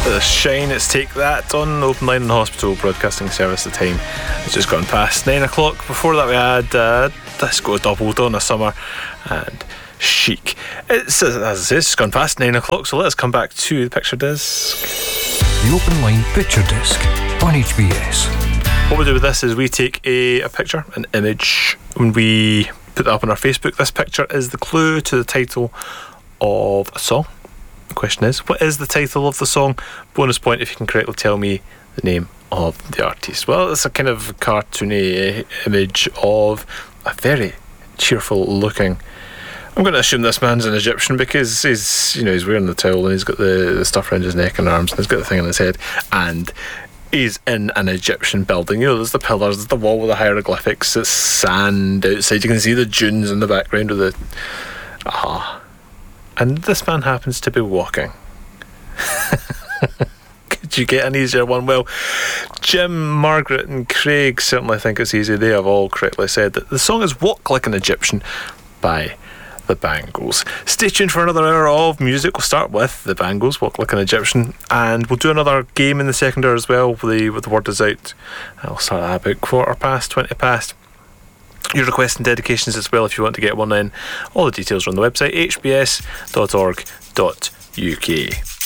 The Shine, it's Take That on Open Line and Hospital Broadcasting Service. The time has just gone past 9 o'clock. Before that we had Disco Double, Donna Summer and Chic. It's, as I say, it's gone past 9 o'clock, so let us come back to the picture disc. The Open Line Picture Disc on HBS. What we do with this is we take a picture, an image, and we put that up on our Facebook. This picture is the clue to the title of a song. The question is, what is the title of the song? Bonus point if you can correctly tell me the name of the artist. Well, it's a kind of cartoony image of a very cheerful looking, I'm going to assume this man's an Egyptian because he's wearing the towel and he's got the stuff around his neck and arms and he's got the thing on his head, and he's in an Egyptian building. There's the pillars, there's the wall with the hieroglyphics, it's sand outside, you can see the dunes in the background of the and this man happens to be walking. Could you get an easier one? Well, Jim, Margaret and Craig certainly think it's easy. They have all correctly said that the song is Walk Like an Egyptian by the Bangles. Stay tuned for another hour of music. We'll start with the Bangles, Walk Like an Egyptian, and we'll do another game in the second hour as well with the word is out. I'll start that about 20 past. Your requests and dedications as well if you want to get one in. All the details are on the website hbs.org.uk.